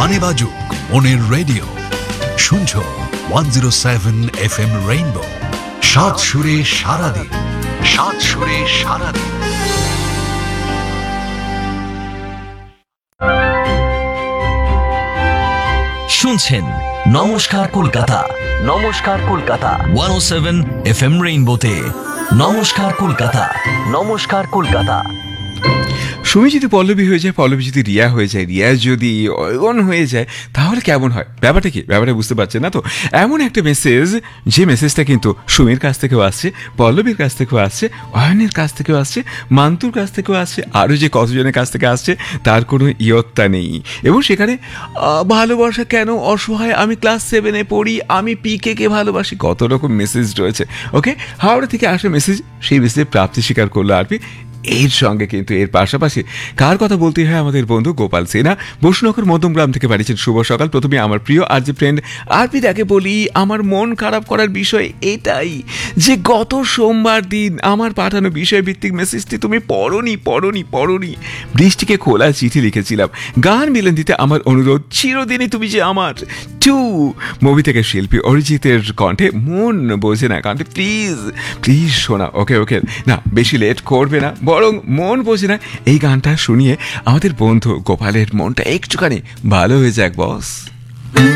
গানে বাজুক মনের রেডিও, শুনছো 107 FM রেইনবো। সাত সুরে সারাদিন, সাত সুরে সারাদিন। শুনছেন নমস্কার কলকাতা, নমস্কার কলকাতা 107 FM রেইনবোতে। নমস্কার কলকাতা, নমস্কার কলকাতা। সুমি যদি পল্লবী হয়ে যায়, পল্লবী যদি রিয়া হয়ে যায়, রিয়া যদি অয়ন হয়ে যায়, তাহলে কেমন হয়? ব্যাপারটা কি? ব্যাপারটা বুঝতে পারছেন না তো? এমন একটা মেসেজ, যে মেসেজটা কিন্তু সুমির কাছ থেকেও আসছে, পল্লবীর কাছ থেকেও আসছে, অয়নের কাছ থেকেও আসছে, মান্তুর কাছ থেকেও আসছে, আরও যে কতজনের কাছ থেকে আসছে তার কোনো ইয়ত্তা নেই। এবং সেখানে ভালোবাসা কেন অসহায়, আমি ক্লাস 7-এ পড়ি, আমি পিকে ভালোবাসি, কত রকম মেসেজ রয়েছে। ওকে, হাওড়া থেকে আসা মেসেজ, সেই মেসেজে প্রাপ্তি স্বীকার করলো আরপি। এর সঙ্গে কিন্তু এর পাশাপাশি কার কথা বলতে হয়? আমাদের বন্ধু গোপাল সিনহা, বসুনগর মধ্যমগ্রাম থেকে পাঠিয়েছেন শুভ সকাল। প্রথমে আমার প্রিয় আরজি ফ্রেন্ড আরপি তাকে বলি, আমার মন খারাপ করার বিষয় এটাই যে গত সোমবার দিন আমার পাঠানো বিষয়ভিত্তিক মেসেজটি তুমি পড়নি। বৃষ্টিকে খোলা চিঠি লিখেছিলাম, গান মিলন দিতে আমার অনুরোধ, চিরদিনই তুমি যে আমার। 2 মুভি থেকে শিল্পী অরিজিতের কণ্ঠে, মন বোঝে না কণ্ঠে, প্লিজ শোনা। ওকে না, বেশি লেট করবে না, বরং মন বোঝে না এই গানটা শুনিয়ে আমাদের বন্ধু গোপালের মনটা একটুখানি ভালো হয়ে যাক বস।